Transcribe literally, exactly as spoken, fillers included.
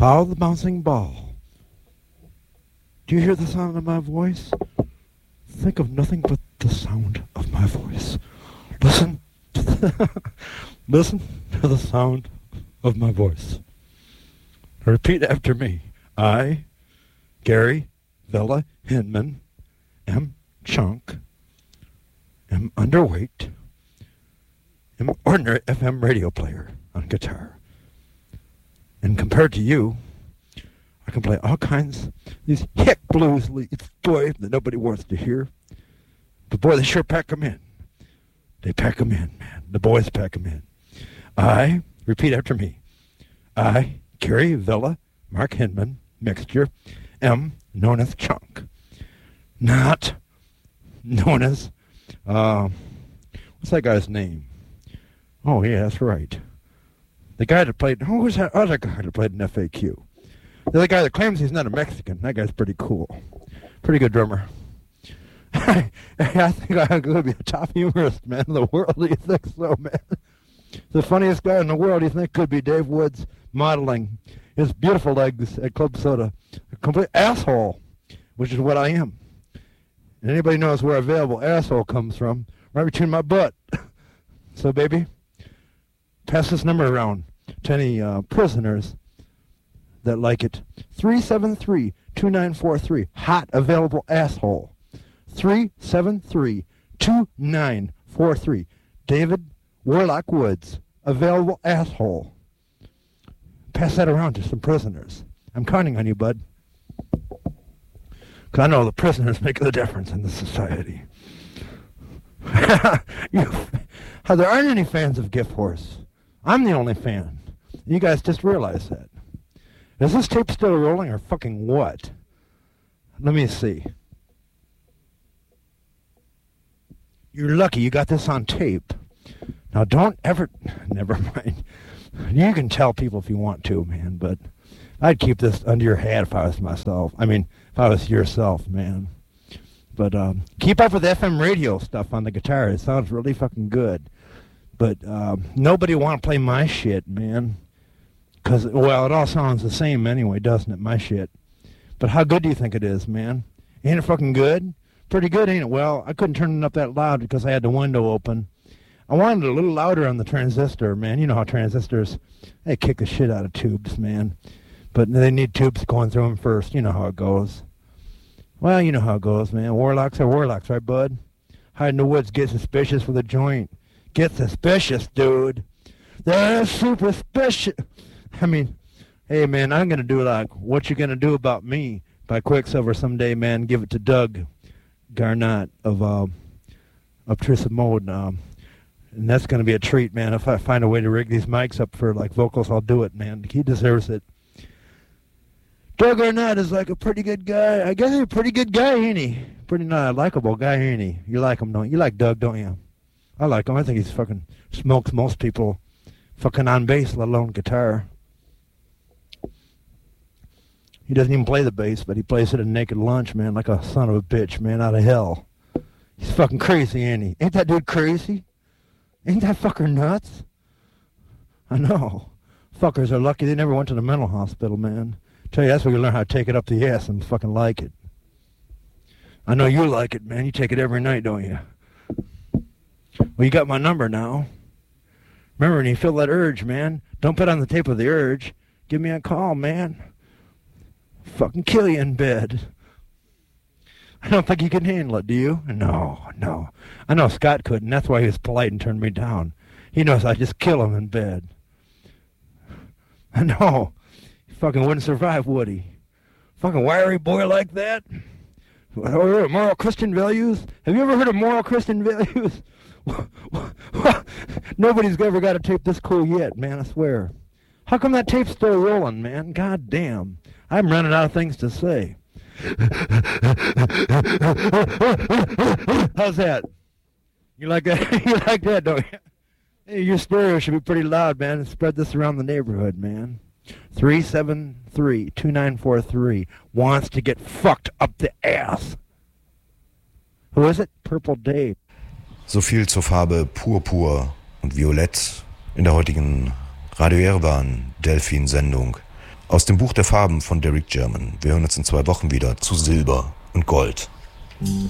Follow the bouncing ball. Do you hear the sound of my voice? Think of nothing but the sound of my voice. Listen to the listen to the sound of my voice. Repeat after me. I, Gary Villa Hinman, am chunk, am underweight, am ordinary F M radio player on guitar. And compared to you, I can play all kinds of these hick blues leads, boy, that nobody wants to hear. But boy, they sure pack them in. They pack them in, man. The boys pack them in. I, repeat after me, I, Gary Villa, Mark Hinman, mixture, am known as Chunk. Not known as, uh, what's that guy's name? Oh, yeah, that's right. The guy that played, who was that other guy that played in F A Q? The other guy that claims he's not a Mexican. That guy's pretty cool. Pretty good drummer. I think I'm going to be a top humorist, man, in the world. Do you think so, man? The funniest guy in the world, you think, could be Dave Woods modeling his beautiful legs at Club Soda. A complete asshole, which is what I am. And anybody knows where available asshole comes from, right between my butt. So, baby, pass this number around to any uh, prisoners that like it. three seven three, two nine four three. Hot available asshole. three seven three, two nine four three. David Warlock Woods, available asshole. Pass that around to some prisoners. I'm counting on you, bud. Because I know the prisoners make the difference in the society. you, there aren't any fans of Gift Horse. I'm the only fan. You guys just realize that. Is this tape still rolling or fucking what? Let me see. You're lucky you got this on tape. Now don't ever... Never mind. You can tell people if you want to, man, but I'd keep this under your hat if I was myself. I mean, if I was yourself, man. But um, keep up with F M radio stuff on the guitar. It sounds really fucking good. But um, nobody want to play my shit, man. Because, well, it all sounds the same anyway, doesn't it, my shit? But how good do you think it is, man? Ain't it fucking good? Pretty good, ain't it? Well, I couldn't turn it up that loud because I had the window open. I wanted it a little louder on the transistor, man. You know how transistors, they kick the shit out of tubes, man. But they need tubes going through them first. You know how it goes. Well, you know how it goes, man. Warlocks are warlocks, right, bud? Hide in the woods, get suspicious with a joint. Get suspicious, dude. They're super suspicious. I mean, hey, man, I'm going to do like What You Gonna Do About Me by Quicksilver someday, man. Give it to Doug Garnott of uh, Obtrusive Mode. Um, and that's going to be a treat, man. If I find a way to rig these mics up for like vocals, I'll do it, man. He deserves it. Doug Garnott is like a pretty good guy. I guess he's a pretty good guy, ain't he? Pretty not likable guy, ain't he? You like him, don't you? You like Doug, don't you? I like him. I think he's fucking smokes most people fucking on bass, let alone guitar. He doesn't even play the bass, but he plays it at Naked Lunch, man, like a son of a bitch, man, out of hell. He's fucking crazy, ain't he? Ain't that dude crazy? Ain't that fucker nuts? I know. Fuckers are lucky they never went to the mental hospital, man. Tell you, that's where you learn how to take it up the ass and fucking like it. I know you like it, man. You take it every night, don't you? Well, you got my number now. Remember, when you feel that urge, man, don't put on the tape of the urge. Give me a call, man. Fucking kill you in bed. I don't think you can handle it, do you? No, no. I know Scott couldn't. That's why he was polite and turned me down. He knows I'd just kill him in bed. I know. He fucking wouldn't survive, would he? Fucking wiry boy like that? Moral Christian values? Have you ever heard of moral Christian values? Nobody's ever got a tape this cool yet, man, I swear. How come that tape's still rolling, man? God damn. I'm running out of things to say. How's that? You like that? You like that, don't you? Hey, your stereo should be pretty loud, man. Spread this around the neighborhood, man. three seven three, two nine four three wants to get fucked up the ass. Who is it? Purple Dave. So viel zur Farbe Purpur und Violett in der heutigen Radio Erevan Delfin Sendung. Aus dem Buch der Farben von Derek Jarman. Wir hören uns in zwei Wochen wieder zu Silber und Gold.